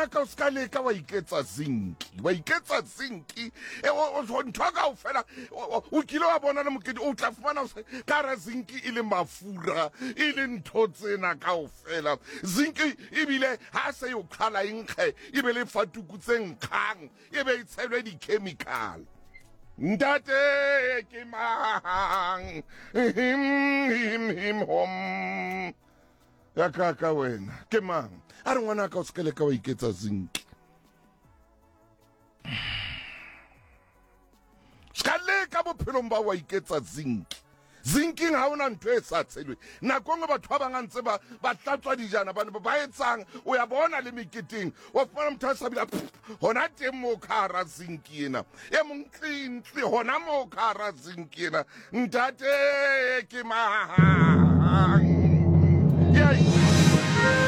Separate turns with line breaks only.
ngwana ka o ska leka wa iketsa zinki o nthoka o fela o kile wa bona le mokedi o tla fumana ka ra zinki ile mafura ile ntho tsena ka o fela zinki ibile ha se yo qhala inkge ibe le fatuku tse nkgang ibe itshelwe di chemical ntate ke mang him hom ya ka wena ke mang a re ngwana ka o ska leka wa iketsa zinki ska leka bophelong ba wa iketsa zinking ha ona ntho e sa tshelwe nakong batho ba bangantse ba tlatswa dijana ba etsang o ya bona le meketeng wa fana motho a sabila hona teng mo khara zinki ena e montli hona mo khara zinki ena ntate ke mang